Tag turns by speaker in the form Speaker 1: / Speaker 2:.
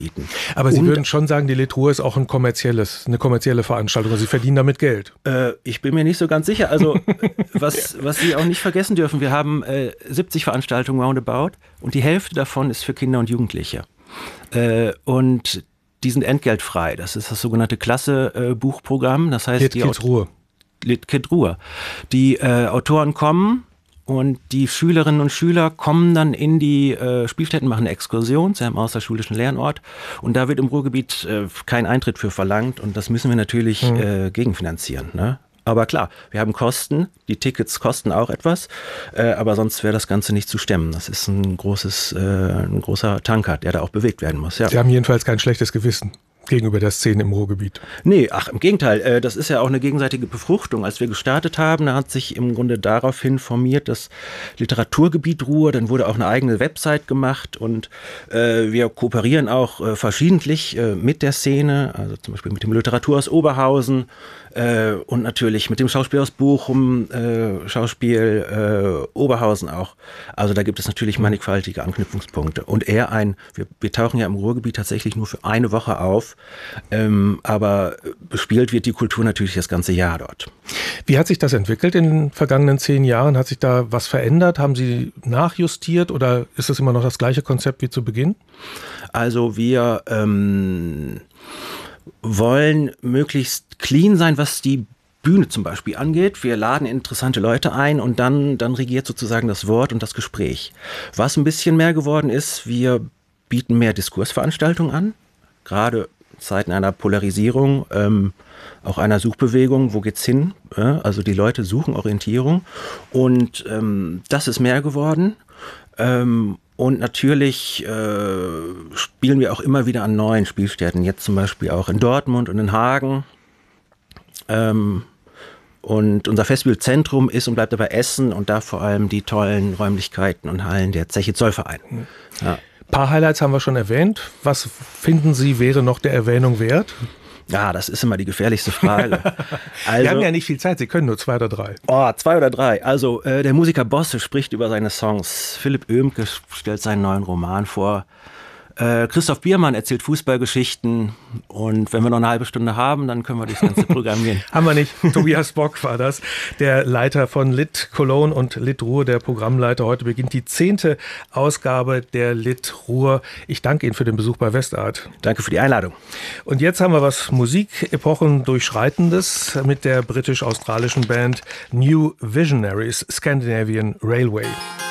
Speaker 1: bieten.
Speaker 2: Aber Sie würden schon sagen, die Lit Ruhr ist auch eine kommerzielle Veranstaltung. Also Sie verdienen damit Geld.
Speaker 1: Ich bin mir nicht so ganz sicher. Also was Sie auch nicht vergessen dürfen, wir haben 70 Veranstaltungen roundabout und die Hälfte davon ist für Kinder und Jugendliche. Und die sind entgeltfrei. Das ist das sogenannte Klasse-Buchprogramm. Das heißt,
Speaker 2: Lit Ruhr.
Speaker 1: Lit Ruhr. Die Autoren kommen und die Schülerinnen und Schüler kommen dann in die Spielstätten, machen eine Exkursion zu einem außerschulischen Lernort und da wird im Ruhrgebiet kein Eintritt für verlangt und das müssen wir natürlich gegenfinanzieren, ne? Aber klar, wir haben Kosten, die Tickets kosten auch etwas, aber sonst wäre das Ganze nicht zu stemmen. Das ist ein großer Tanker, der da auch bewegt werden muss. Ja.
Speaker 2: Sie haben jedenfalls kein schlechtes Gewissen gegenüber der Szene im Ruhrgebiet.
Speaker 1: Nee, im Gegenteil. Das ist ja auch eine gegenseitige Befruchtung. Als wir gestartet haben, da hat sich im Grunde daraufhin formiert das Literaturgebiet Ruhr. Dann wurde auch eine eigene Website gemacht und wir kooperieren auch verschiedentlich mit der Szene, also zum Beispiel mit dem Literaturhaus Oberhausen und natürlich mit dem Schauspiel aus Bochum, Schauspiel Oberhausen auch. Also da gibt es natürlich mannigfaltige Anknüpfungspunkte. Und wir tauchen ja im Ruhrgebiet tatsächlich nur für eine Woche auf, aber bespielt wird die Kultur natürlich das ganze Jahr dort.
Speaker 2: Wie hat sich das entwickelt in den vergangenen 10 Jahren? Hat sich da was verändert? Haben Sie nachjustiert oder ist es immer noch das gleiche Konzept wie zu Beginn?
Speaker 1: Also wir wollen möglichst clean sein, was die Bühne zum Beispiel angeht. Wir laden interessante Leute ein und dann regiert sozusagen das Wort und das Gespräch. Was ein bisschen mehr geworden ist, wir bieten mehr Diskursveranstaltungen an, gerade in Zeiten einer Polarisierung, auch einer Suchbewegung, wo geht's hin? Also die Leute suchen Orientierung und das ist mehr geworden. Und natürlich spielen wir auch immer wieder an neuen Spielstätten, jetzt zum Beispiel auch in Dortmund und in Hagen. Und unser Festivalzentrum ist und bleibt dabei Essen und da vor allem die tollen Räumlichkeiten und Hallen der Zeche Zollverein. Ja.
Speaker 2: Ein paar Highlights haben wir schon erwähnt. Was finden Sie, wäre noch der Erwähnung wert?
Speaker 1: Ja, das ist immer die gefährlichste Frage.
Speaker 2: Wir haben ja nicht viel Zeit, Sie können nur 2 oder 3.
Speaker 1: 2 oder 3. Also der Musiker Bosse spricht über seine Songs. Philipp Oehmke stellt seinen neuen Roman vor. Christoph Biermann erzählt Fußballgeschichten und wenn wir noch eine halbe Stunde haben, dann können wir das Ganze programmieren.
Speaker 2: Haben wir nicht. Tobias Bock war das, der Leiter von Lit Cologne und Lit Ruhr, der Programmleiter. Heute beginnt die 10. Ausgabe der Lit Ruhr. Ich danke Ihnen für den Besuch bei Westart.
Speaker 1: Danke für die Einladung.
Speaker 2: Und jetzt haben wir was Musikepochen durchschreitendes mit der britisch-australischen Band New Visionaries Scandinavian Railway.